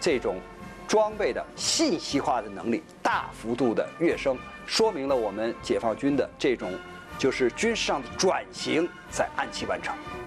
这种装备的信息化的能力大幅度的跃升，说明了我们解放军的这种就是军事上的转型在按期完成。